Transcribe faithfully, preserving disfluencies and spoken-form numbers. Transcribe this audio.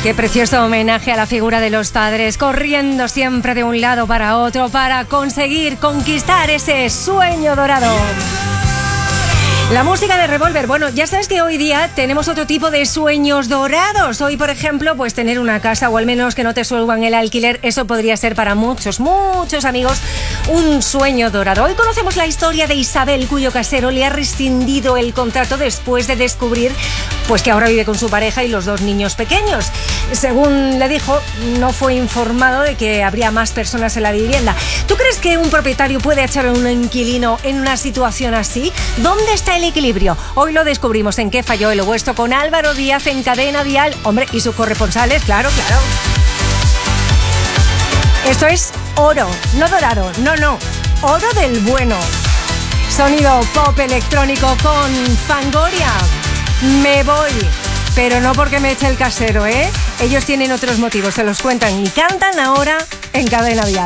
Qué precioso homenaje a la figura de los padres, corriendo siempre de un lado para otro para conseguir conquistar ese sueño dorado. La música de Revolver. Bueno, ya sabes que hoy día tenemos otro tipo de sueños dorados. Hoy, por ejemplo, pues tener una casa o al menos que no te suban el alquiler, eso podría ser para muchos, muchos amigos un sueño dorado. Hoy conocemos la historia de Isabel, cuyo casero le ha rescindido el contrato después de descubrir pues que ahora vive con su pareja y los dos niños pequeños. Según le dijo, no fue informado de que habría más personas en la vivienda. ¿Tú crees que un propietario puede echar a un inquilino en una situación así? ¿Dónde está el equilibrio? Hoy lo descubrimos en Qué falló el opuesto con Álvaro Díaz en Cadena Dial. Hombre, y sus corresponsales, claro, claro. Esto es oro, no dorado, no, no, oro del bueno. Sonido pop electrónico con Fangoria. Me voy, pero no porque me eche el casero, ¿eh? Ellos tienen otros motivos, se los cuentan y cantan ahora en Cadena Dial.